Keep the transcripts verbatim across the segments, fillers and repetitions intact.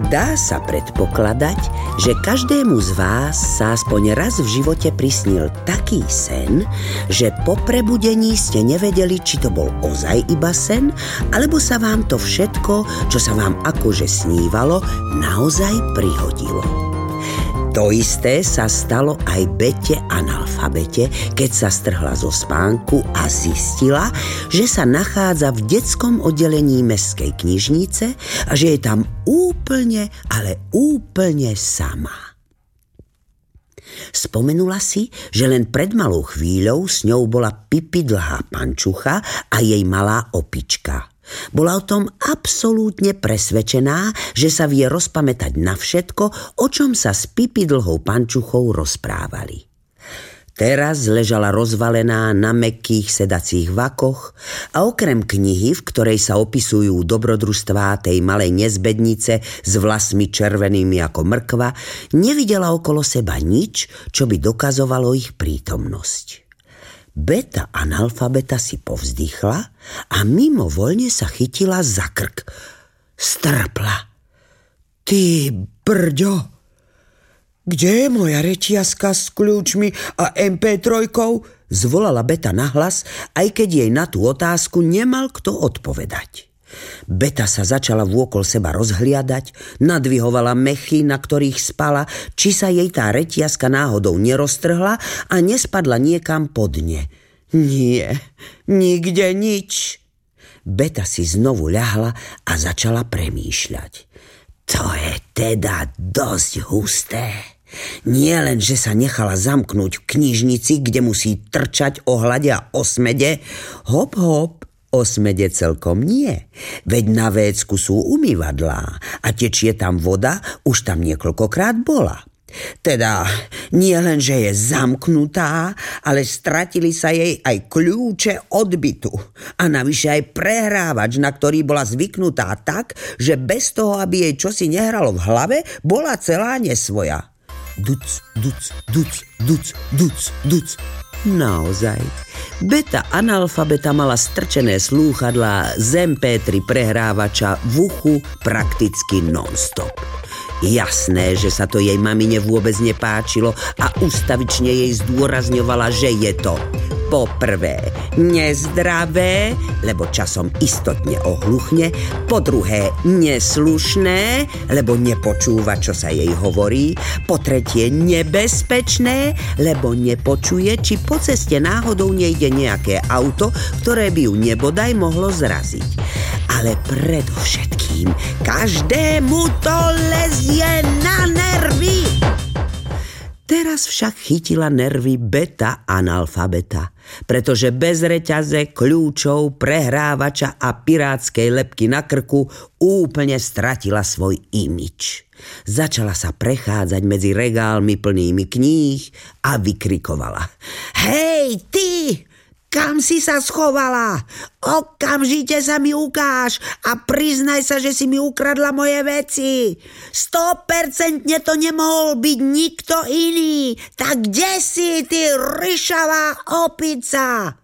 Dá sa predpokladať, že každému z vás sa aspoň raz v živote prisnil taký sen, že po prebudení ste nevedeli, či to bol ozaj iba sen, alebo sa vám to všetko, čo sa vám akože snívalo, naozaj prihodilo. To isté sa stalo aj Bete analfabete, keď sa strhla zo spánku a zistila, že sa nachádza v detskom oddelení mestskej knižnice a že je tam úplne, ale úplne sama. Spomenula si, že len pred malou chvíľou s ňou bola Pipi dlhá pančucha a jej malá opička. Bola o tom absolútne presvedčená, že sa vie rozpamätať na všetko, o čom sa s Pipi dlhou pančuchou rozprávali. Teraz ležala rozvalená na mäkkých sedacích vakoch a okrem knihy, v ktorej sa opisujú dobrodružstvá tej malej nezbednice s vlasmi červenými ako mrkva, nevidela okolo seba nič, čo by dokazovalo ich prítomnosť. Beta analfabeta si povzdychla a mimovoľne sa chytila za krk. Strpla. Ty brďo, kde je moja rečiaska s kľúčmi a em pé tri? Zvolala Beta nahlas, aj keď jej na tú otázku nemal kto odpovedať. Beta sa začala vôkol seba rozhliadať, nadvihovala mechy, na ktorých spala, či sa jej tá reťazka náhodou neroztrhla a nespadla niekam pod ne. Nie, nikde nič. Beta si znovu ľahla a začala premýšľať. To je teda dosť husté. Nie len, že sa nechala zamknúť v knižnici, kde musí trčať o hlade a osmede, hop hop, osmede celkom nie, veď na vécku sú umývadlá a tečie tam voda, už tam niekoľkokrát bola. Teda nie len, že je zamknutá, ale stratili sa jej aj kľúče od bytu a navyše aj prehrávač, na ktorý bola zvyknutá tak, že bez toho, aby jej čosi nehralo v hlave, bola celá nesvoja. Duc, duc, duc, duc, duc, duc. Naozaj, Beta analfabeta mala strčené slúchadlá z em pé tri prehrávača v uchu prakticky non-stop. Jasné, že sa to jej mamine vôbec nepáčilo a ústavične jej zdôrazňovala, že je to po prvé nezdravé, lebo časom istotne ohluchne, po druhé neslušné, lebo nepočúva, čo sa jej hovorí, po tretie nebezpečné, lebo nepočuje, či po ceste náhodou nejde nejaké auto, ktoré by ju nebodaj mohlo zraziť. Ale predovšetkým každému to lezie na nervy. Teraz však chytila nervy Beta analfabeta, pretože bez reťaze, kľúčov, prehrávača a pirátskej lebky na krku úplne stratila svoj imič. Začala sa prechádzať medzi regálmi plnými kníh a vykrikovala. Hej, ty! Kam si sa schovala? Okamžite sa mi ukáž a priznaj sa, že si mi ukradla moje veci. Sto percentne to nemohol byť nikto iný. Tak kde si, ty ryšavá opica?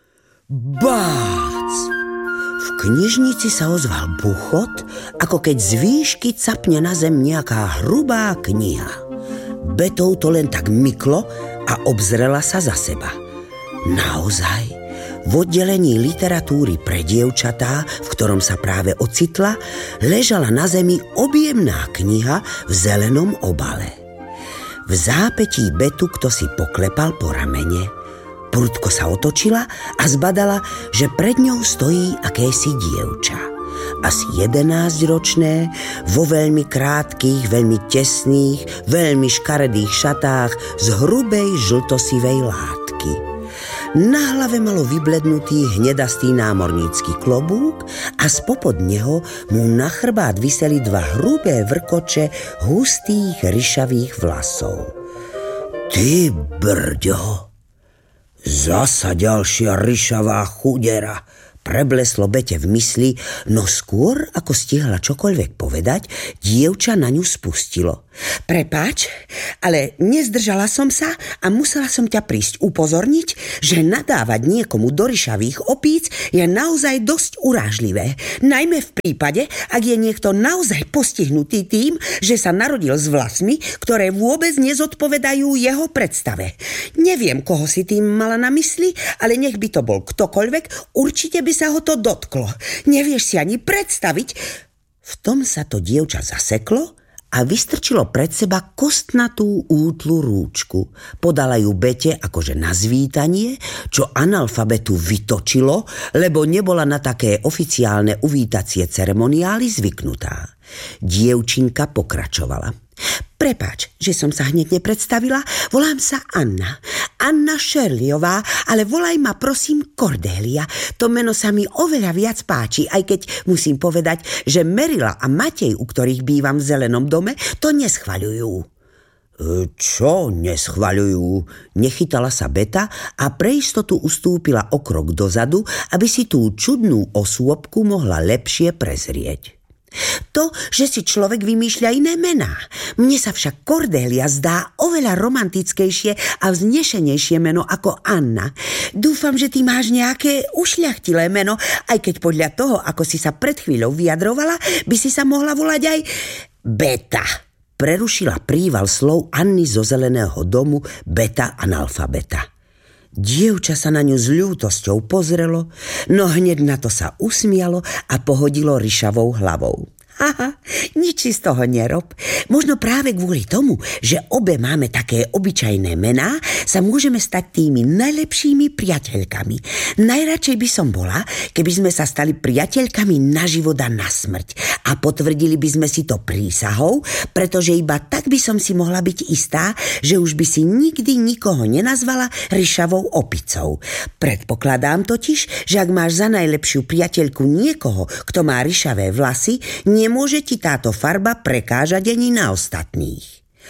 Bác! V knižnici sa ozval buchot, ako keď z výšky capne na zem nejaká hrubá kniha. Betou to len tak myklo a obzrela sa za seba. Naozaj, v oddelení literatúry pre dievčatá, v ktorom sa práve ocitla, ležala na zemi objemná kniha v zelenom obale. V zápätí Betu kto si poklepal po ramene. Prudko sa otočila a zbadala, že pred ňou stojí akési dievča. Asi jedenásťročné, vo veľmi krátkych, veľmi tesných, veľmi škaredých šatách z hrubej žltosivej látky. Na hlave malo vyblednutý hnedastý námornícky klobúk a spopod neho mu na chrbát viseli dva hrubé vrkoče hustých ryšavých vlasov. Ty brďo! Zasa ďalšia ryšavá chudera, prebleslo Bete v mysli, no skôr, ako stihla čokoľvek povedať, dievča na ňu spustilo. Prepáč, ale nezdržala som sa a musela som ťa prísť upozorniť, že nadávať niekomu do ryšavých opíc je naozaj dosť urážlivé. Najmä v prípade, ak je niekto naozaj postihnutý tým, že sa narodil s vlasmi, ktoré vôbec nezodpovedajú jeho predstave. Neviem, koho si tým mala na mysli, ale nech by to bol ktokoľvek, určite by sa ho to dotklo. Nevieš si ani predstaviť. V tom sa to dievča zaseklo a vystrčilo pred seba kostnatú útlu rúčku. Podala ju Bete akože na zvítanie, čo analfabetu vytočilo, lebo nebola na také oficiálne uvítacie ceremoniály zvyknutá. Dievčinka pokračovala. Prepáč, že som sa hneď nepredstavila, volám sa Anna. Anna Šerliová, ale volaj ma prosím Kordélia. To meno sa mi oveľa viac páči, aj keď musím povedať, že Merila a Matej, u ktorých bývam v Zelenom dome, to neschvaľujú. Čo neschvaľujú? Nechytala sa Beta a pre istotu ustúpila o krok dozadu, aby si tú čudnú osôbku mohla lepšie prezrieť. To, že si človek vymýšľa iné mená. Mne sa však Kordélia zdá oveľa romantickejšie a vznešenejšie meno ako Anna. Dúfam, že ty máš nejaké ušľachtilé meno, aj keď podľa toho, ako si sa pred chvíľou vyjadrovala, by si sa mohla volať aj Beta. Prerušila príval slov Anny zo Zeleného domu Beta analfabeta. Dievča sa na ňu s ľútosťou pozrelo, no hneď na to sa usmialo a pohodilo ryšavou hlavou. Haha, nič si z toho nerob. Možno práve kvôli tomu, že obe máme také obyčajné mená, sa môžeme stať tými najlepšími priateľkami. Najradšej by som bola, keby sme sa stali priateľkami na život a na smrť. A potvrdili by sme si to prísahou, pretože iba tak by som si mohla byť istá, že už by si nikdy nikoho nenazvala ryšavou opicou. Predpokladám totiž, že ak máš za najlepšiu priateľku niekoho, kto má ryšavé vlasy, nemôže ti táto farba prekážať ani na ostatných.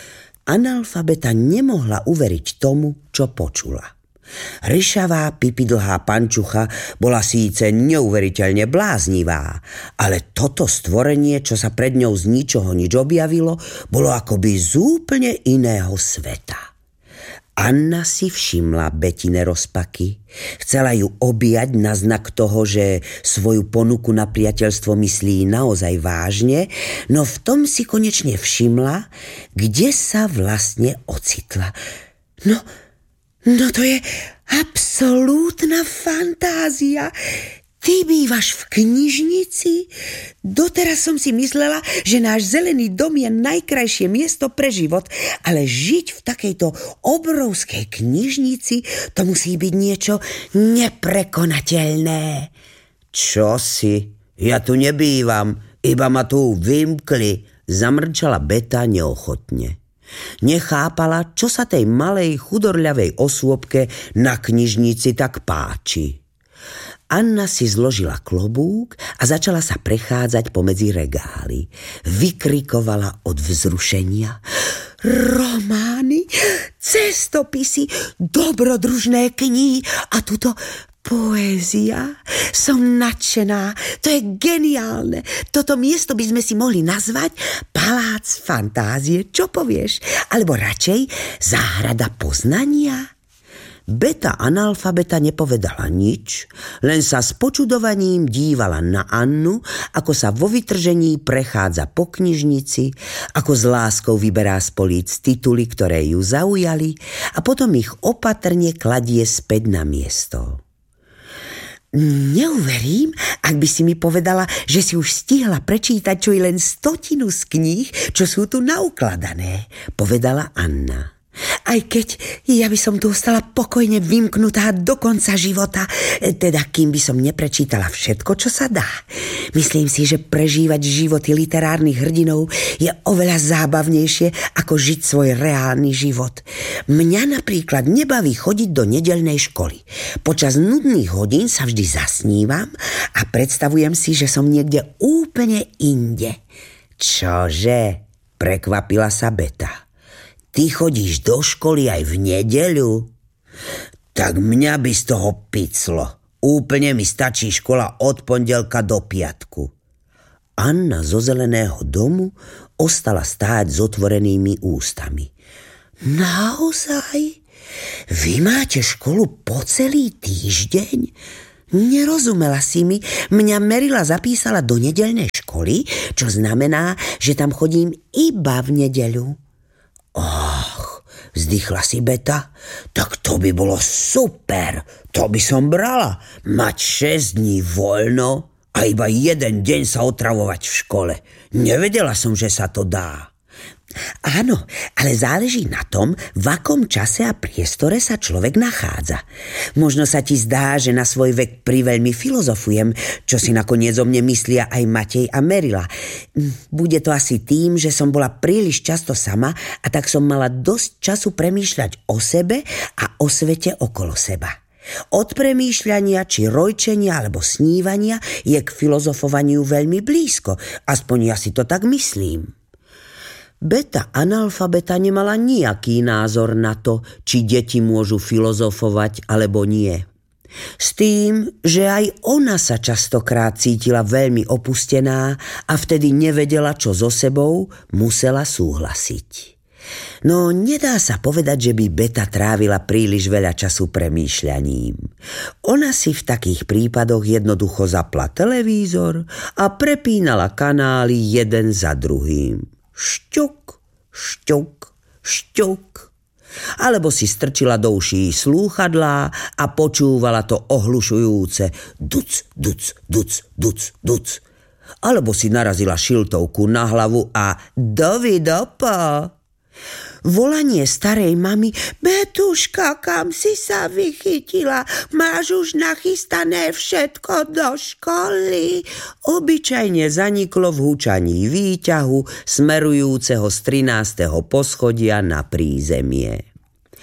Analfabeta nemohla uveriť tomu, čo počula. Ryšavá pipidlhá pančucha bola síce neuveriteľne bláznivá, ale toto stvorenie, čo sa pred ňou z ničoho nič objavilo, bolo akoby z úplne iného sveta. Anna si všimla Betine rozpaky. Chcela ju objať na znak toho, že svoju ponuku na priateľstvo myslí naozaj vážne, no v tom si konečne všimla, kde sa vlastne ocitla. No, no to je absolútna fantázia. Ty bývaš v knižnici? Doteraz som si myslela, že náš Zelený dom je najkrajšie miesto pre život, ale žiť v takejto obrovskej knižnici, to musí byť niečo neprekonateľné. Čo si? Ja tu nebývam, iba ma tu vymkli, zamrčala Beta neochotne. Nechápala, čo sa tej malej chudorľavej osôbke na knižnici tak páči. Anna si zložila klobúk a začala sa prechádzať pomedzi regály. Vykrikovala od vzrušenia. Romány, cestopisy, dobrodružné knihy a tuto poézia. Som nadšená, to je geniálne. Toto miesto by sme si mohli nazvať Palác fantázie, čo povieš? Alebo radšej Záhrada poznania? Beta analfabeta nepovedala nič, len sa s počudovaním dívala na Annu, ako sa vo vytržení prechádza po knižnici, ako s láskou vyberá z políc tituly, ktoré ju zaujali a potom ich opatrne kladie späť na miesto. Neuverím, ak by si mi povedala, že si už stihla prečítať čo i len stotinu z kníh, čo sú tu naukladané, povedala Anna. Aj keď ja by som tu ostala pokojne vymknutá do konca života, teda kým by som neprečítala všetko, čo sa dá. Myslím si, že prežívať životy literárnych hrdinov je oveľa zábavnejšie, ako žiť svoj reálny život. Mňa napríklad nebaví chodiť do nedeľnej školy. Počas nudných hodín sa vždy zasnívam a predstavujem si, že som niekde úplne inde. Čože? Prekvapila sa Beta. Ty chodíš do školy aj v nedeľu? Tak mňa by z toho piclo. Úplne mi stačí škola od pondelka do piatku. Anna zo Zeleného domu ostala stáť s otvorenými ústami. Naozaj? Vy máte školu po celý týždeň? Nerozumela si mi, mňa Merila zapísala do nedeľnej školy, čo znamená, že tam chodím iba v nedeľu. Ach, vzdychla si Beta, tak to by bolo super, to by som brala, mať šesť dní voľno a iba jeden deň sa otravovať v škole. Nevedela som, že sa to dá. Áno, ale záleží na tom, v akom čase a priestore sa človek nachádza. Možno sa ti zdá, že na svoj vek priveľmi filozofujem, čo si nakoniec o mne myslia aj Matej a Merila. Bude to asi tým, že som bola príliš často sama a tak som mala dosť času premýšľať o sebe a o svete okolo seba. Od premýšľania, či rojčenia alebo snívania je k filozofovaniu veľmi blízko, aspoň ja si to tak myslím. Beta analfabeta nemala nejaký názor na to, či deti môžu filozofovať alebo nie. S tým, že aj ona sa častokrát cítila veľmi opustená a vtedy nevedela, čo so sebou, musela súhlasiť. No nedá sa povedať, že by Beta trávila príliš veľa času premýšľaním. Ona si v takých prípadoch jednoducho zapla televízor a prepínala kanály jeden za druhým. Šťuk, šťuk, šťuk. Alebo si strčila do uší slúchadlá a počúvala to ohlušujúce duc, duc, duc, duc, duc. Alebo si narazila šiltovku na hlavu a dovidopo. Volanie starej mamy: Betuška, kam si sa vychytila? Máš už nachystané všetko do školy? Obyčajne zaniklo v hučaní výťahu smerujúceho z trinásteho poschodia na prízemie.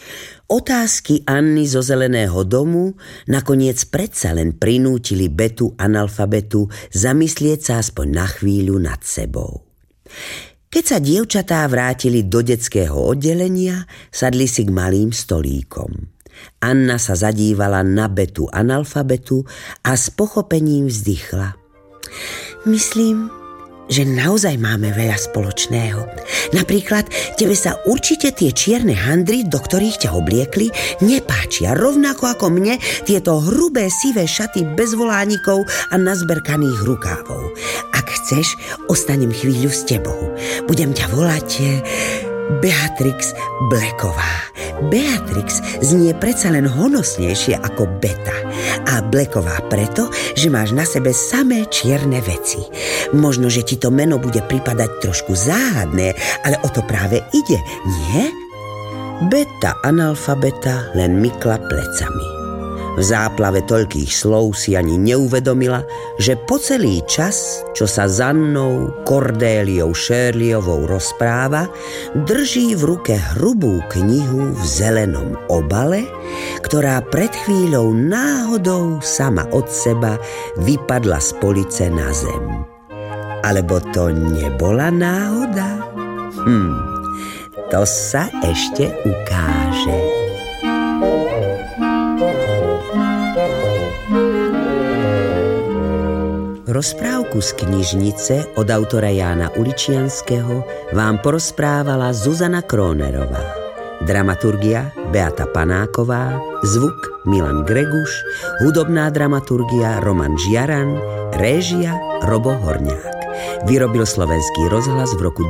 Otázky Anny zo Zeleného domu nakoniec predsa len prinútili Betu analfabetu zamyslieť sa aspoň na chvíľu nad sebou. Keď sa dievčatá vrátili do detského oddelenia, sadli si k malým stolíkom. Anna sa zadívala na Betu analfabetu a s pochopením vzdychla. Myslím, že naozaj máme veľa spoločného. Napríklad, tebe sa určite tie čierne handry, do ktorých ťa obliekli, nepáčia, rovnako ako mne tieto hrubé sivé šaty bez volánikov a nazberkaných rukávov. Ak chceš, ostanem chvíľu s tebou. Budem ťa volať Beatrix Blacková. Beatrix znie predsa len honosnejšie ako Beta. A Blacková preto, že máš na sebe samé čierne veci. Možno, že ti to meno bude pripadať trošku záhadné, ale o to práve ide, nie? Beta analfabeta len mykla plecami. V záplave toľkých slov si ani neuvedomila, že po celý čas, čo sa s Annou Kordéliou Shirleyovou rozpráva, drží v ruke hrubú knihu v zelenom obale, ktorá pred chvíľou náhodou sama od seba vypadla z police na zem. Alebo to nebola náhoda? Hm, to sa ešte ukáže. Rozprávku z knižnice od autora Jána Uličianskeho vám porozprávala Zuzana Krónerová. Dramaturgia Beata Panáková, zvuk Milan Greguš, hudobná dramaturgia Roman Žiaran, réžia Robo Horňák. Vyrobil Slovenský rozhlas v roku